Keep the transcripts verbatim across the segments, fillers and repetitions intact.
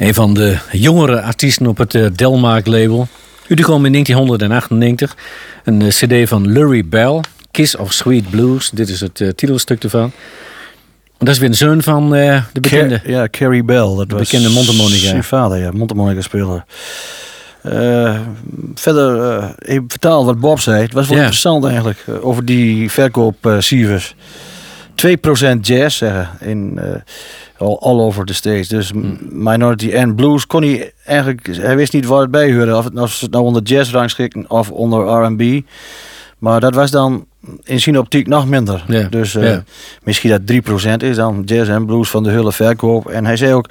Een van de jongere artiesten op het uh, Delmark label. Uitgekomen in negentien achtennegentig. Een uh, cd van Lurie Bell, Kiss of Sweet Blues. Dit is het uh, titelstuk ervan. Dat is weer een zoon van uh, de bekende... Car- ja, Carrie Bell. Dat de was bekende mondharmonica. Zijn vader, ja, mondharmonica speler. Uh, verder, uh, ik vertaal wat Bob zei. Het was wel ja. interessant eigenlijk, uh, over die verkoopcijfers. Uh, twee procent jazz zeggen in... Uh, All, all over the States. Dus hmm. Minority and Blues kon hij eigenlijk... Hij wist niet waar het bij hoorde. Of het, of het nou onder jazz rangschikten of onder R en B. Maar dat was dan in zijn optiek nog minder. Yeah. Dus uh, yeah. misschien dat drie procent is dan jazz en blues van de hele verkoop. En hij zei ook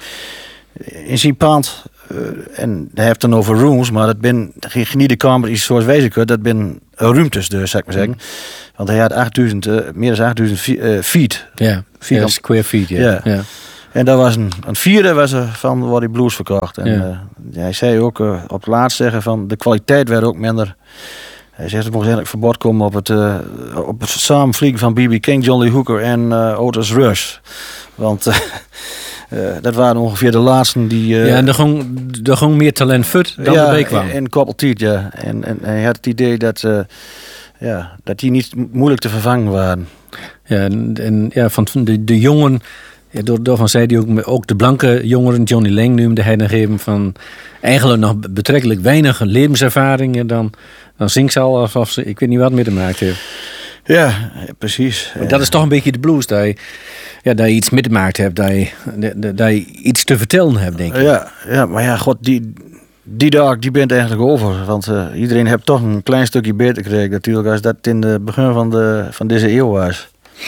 in zijn pand... Uh, en hij heeft het dan over rooms, maar dat ben niet de kamer is zoals wij kunnen. Dat ben ruimtes dus, zou ik maar zeggen. Hmm. Want hij had achtduizend, uh, meer dan achtduizend uh, feet. Ja, yeah. square feet, ja. Yeah. Yeah. En dat was een, een vierde was er van waar die blues verkocht. En yeah. uh, hij zei ook uh, op het laatst zeggen van de kwaliteit werd ook minder. Hij zegt het moest eigenlijk verbod komen op het, uh, op het samenvliegen van B B King, John Lee Hooker en uh, Otis Rush. Want uh, uh, dat waren ongeveer de laatsten die... Uh, ja, en er ging, er ging meer talent fut dan ja, erbij kwam. En, en koppeltiet, ja. En, en hij had het idee dat, uh, ja, dat die niet moeilijk te vervangen waren. Ja, en, en ja, van de, de jongen... Ja, door, daarvan zei hij ook, ook de blanke jongeren, Johnny Lang noemde hij nog even van eigenlijk nog betrekkelijk weinig levenservaringen, dan, dan zingt ze al alsof ze, ik weet niet wat meer te maken heeft. Ja, precies. Maar dat is toch een beetje de blues, dat je, ja, dat je iets meegemaakt hebt, dat je, dat, dat je iets te vertellen hebt, denk ik. Ja, ja, maar ja, god, die, die dag die bent eigenlijk over, want uh, iedereen heeft toch een klein stukje beter gekregen natuurlijk als dat in het begin van, de, van deze eeuw was.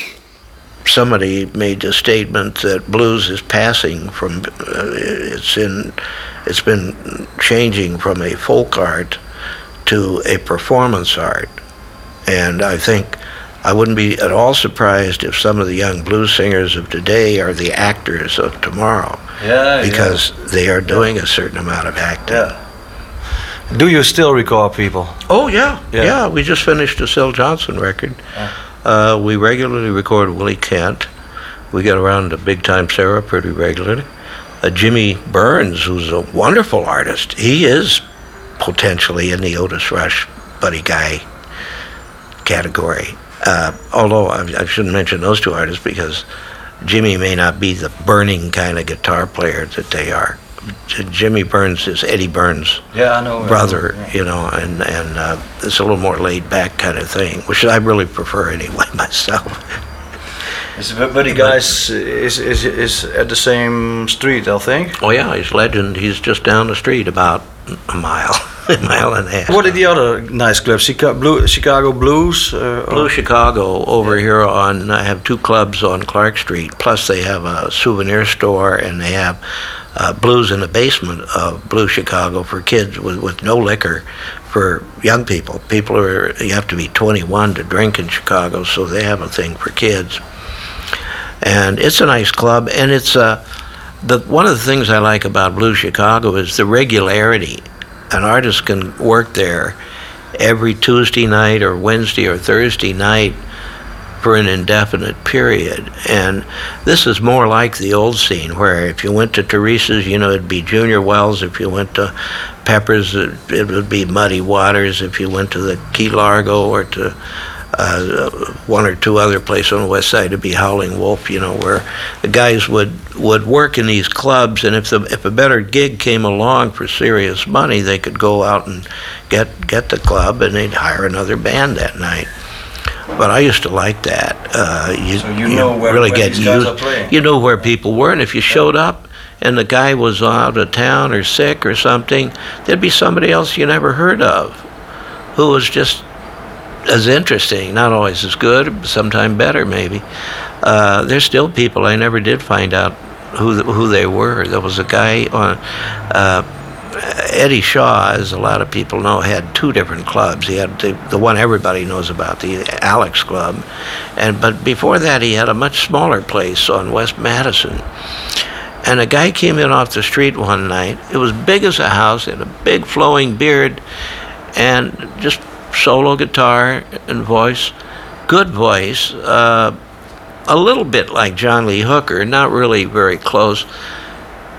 Somebody made the statement that blues is passing from uh, it's in it's been changing from a folk art to a performance art, and I think I wouldn't be at all surprised if some of the young blues singers of today are the actors of tomorrow. Yeah, because yeah. they are doing a certain amount of acting. Yeah. Do you still record people? Oh yeah, yeah. yeah we just finished a Syl Johnson record. Yeah. Uh, we regularly record Willie Kent. We get around to Big Time Sarah pretty regularly. Uh, Jimmy Burns, who's a wonderful artist, he is potentially in the Otis Rush Buddy Guy category. Uh, although I, I shouldn't mention those two artists because Jimmy may not be the burning kind of guitar player that they are. Jimmy Burns is Eddie Burns' yeah, I know, brother, I know, yeah. you know, and and uh, it's a little more laid back kind of thing, which I really prefer anyway myself. Is Buddy Guys is is is at the same street, I think. Oh yeah, he's legend. He's just down the street about a mile, a mile and a half. What are the other nice clubs? Chicago, Blue, Chicago Blues. Uh, Blue Chicago over yeah. here on. I have two clubs on Clark Street. Plus they have a souvenir store and they have. Uh, blues in the basement of Blue Chicago for kids with, with no liquor for young people. People are, you have to be twenty-one to drink in Chicago, so they have a thing for kids. And it's a nice club, and it's uh, the one of the things I like about Blue Chicago is the regularity. An artist can work there every Tuesday night or Wednesday or Thursday night for an indefinite period. And this is more like the old scene where if you went to Teresa's, you know, it'd be Junior Wells. If you went to Pepper's, it, it would be Muddy Waters. If you went to the Key Largo or to uh, one or two other places on the west side, it'd be Howling Wolf, you know, where the guys would, would work in these clubs, and if the if a better gig came along for serious money, they could go out and get get the club, and they'd hire another band that night. But I used to like that. Uh, you, so you know you where, really where get these guys used. are playing. You know where people were, and if you showed up and the guy was out of town or sick or something, there'd be somebody else you never heard of who was just as interesting, not always as good, sometimes better maybe. Uh, there's still people I never did find out who who they were. There was a guy on. Uh, Eddie Shaw, as a lot of people know, had two different clubs. He had the, the one everybody knows about, the Alex Club, and but before that he had a much smaller place on West Madison. And a guy came in off the street one night. It was big as a house, had a big flowing beard, and just solo guitar and voice, good voice, uh, a little bit like John Lee Hooker, not really very close.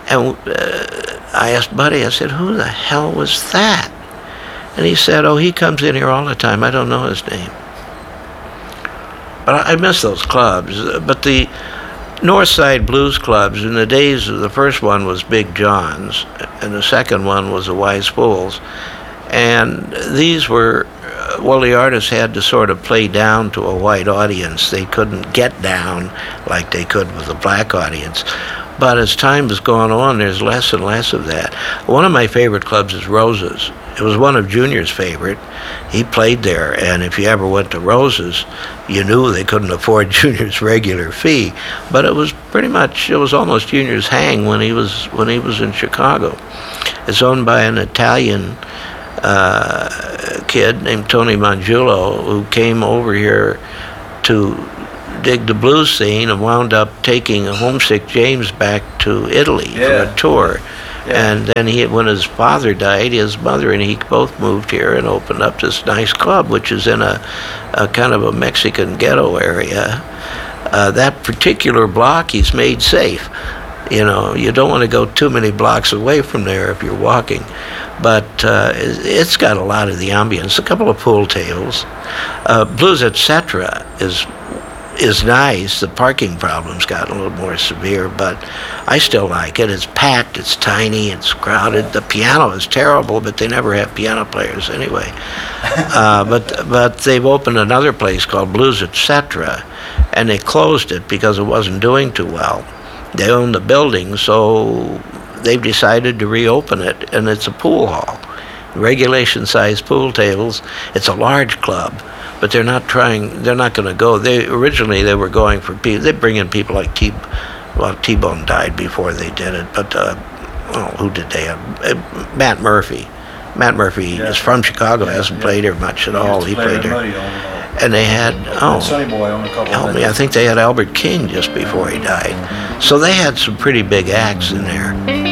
And uh, I asked Buddy, I said, who the hell was that? And he said, oh, he comes in here all the time. I don't know his name. But I, I miss those clubs. But the North Side Blues clubs, in the days of the first one was Big John's, and the second one was the Wise Fools. And these were, well, the artists had to sort of play down to a white audience. They couldn't get down like they could with a black audience. But as time has gone on, there's less and less of that. One of my favorite clubs is Rose's. It was one of Junior's favorite. He played there, and if you ever went to Rose's, you knew they couldn't afford Junior's regular fee. But it was pretty much, it was almost Junior's hang when he was when he was in Chicago. It's owned by an Italian uh, kid named Tony Mangiulo, who came over here to dig the blues scene and wound up taking Homesick James back to Italy Yeah. for a tour. Yeah. And then he, when his father died, his mother and he both moved here and opened up this nice club, which is in a, a kind of a Mexican ghetto area. Uh, that particular block he's made safe. You know, you don't want to go too many blocks away from there if you're walking. But uh, it's got a lot of the ambience, a couple of pool tables. Uh, Blues et cetera is is nice. The parking problem's gotten a little more severe, but I still like it. It's packed, it's tiny, it's crowded. The piano is terrible, but they never have piano players anyway. uh, but but they've opened another place called Blues et cetera, and they closed it because it wasn't doing too well. They own the building, so they've decided to reopen it, and it's a pool hall. Regulation-sized pool tables. It's a large club, but they're not trying, they're not going to go. They originally they were going for people, they bring in people like T, well, T-Bone died before they did it, but uh, oh, who did they have? Uh, Matt Murphy. Matt Murphy Yeah. is from Chicago, Yeah, hasn't yeah. played here much at all. He played there. Muddy on, uh, And they had, oh, Sonny Boy on a couple help of me, I think they had Albert King just before he died. So they had some pretty big acts in there.